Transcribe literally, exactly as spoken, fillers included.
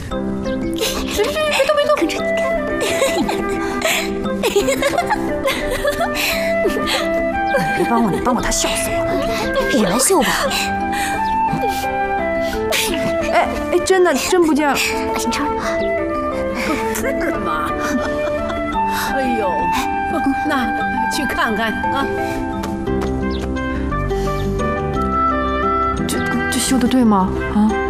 别动别动！ 跟着你看。 别帮我，你帮我，他笑死我了。 我来秀吧。 哎哎，真的真不见了。 小超， 是吗？哎呦，那去看看啊。 这这修的对吗？啊？